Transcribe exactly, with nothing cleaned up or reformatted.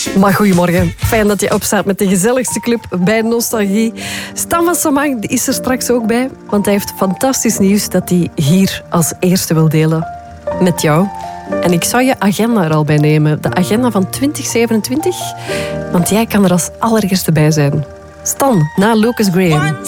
Maar goedemorgen. Fijn dat je opstaat met de gezelligste club bij Nostalgie. Stan van Samang is er straks ook bij, want hij heeft fantastisch nieuws dat hij hier als eerste wil delen met jou. En ik zou je agenda er al bij nemen. De agenda van twintig zevenentwintig. Want jij kan er als allereerste bij zijn. Stan, na Lucas Graham.